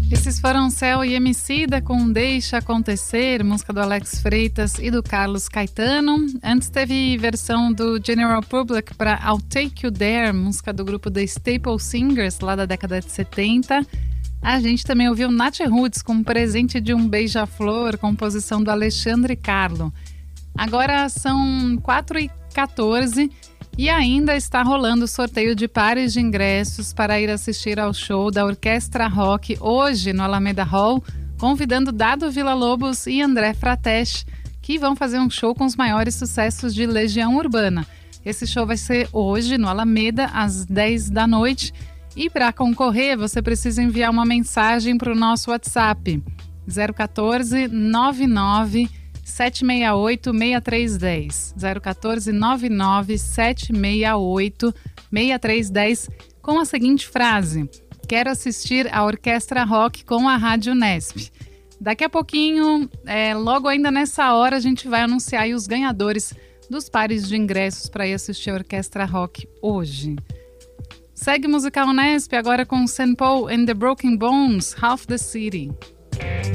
Esses foram Céu e Emicida com Deixa Acontecer, música do Alex Freitas e do Carlos Caetano. Antes teve versão do General Public para I'll Take You There, música do grupo The Staple Singers, lá da década de 70. A gente também ouviu Nath Roots com Presente de um Beija-Flor, composição do Alexandre Carlo. Agora são 4h14 e ainda está rolando o sorteio de pares de ingressos para ir assistir ao show da Orquestra Rock hoje no Alameda Hall, convidando Dado Villa-Lobos e André Fratech, que vão fazer um show com os maiores sucessos de Legião Urbana. Esse show vai ser hoje no Alameda, às 10 da noite. E para concorrer, você precisa enviar uma mensagem para o nosso WhatsApp, 014 99 768 6310. 014 99 768 6310, com a seguinte frase: quero assistir a Orquestra Rock com a Rádio Unesp. Daqui a pouquinho, logo ainda nessa hora, a gente vai anunciar aí os ganhadores dos pares de ingressos para ir assistir a Orquestra Rock hoje. Segue Musical Unesp agora com St. Paul and the Broken Bones, Half the City.